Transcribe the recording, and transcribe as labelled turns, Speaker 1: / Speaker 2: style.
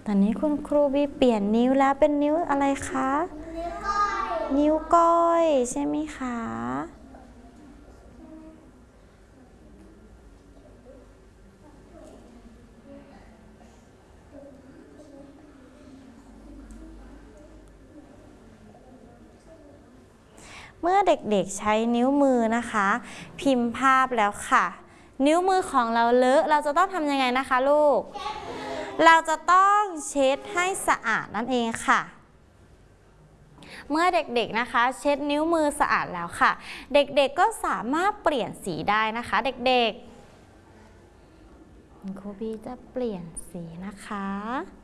Speaker 1: ตอนนี้คุณครูบีเปลี่ยนนิ้วแล้วเป็นนิ้วอะไรคะนิ้วก้อยนิ้วก้อยใช่ไหมคะเมื่อเด็กๆใช้นิ้วมือนะคะพิมพ์ภาพแล้วค่ะนิ้วมือของเราเลอะเราจะต้องทำยังไงนะคะลูกเราจะต้องเช็ดให้สะอาดนั่นเองค่ะเมื่อเด็กๆนะคะเช็ดนิ้วมือสะอาดแล้วค่ะเด็กๆก็สามารถเปลี่ยนสีได้นะคะเด็กๆครูบีจะเปลี่ยนสีนะคะ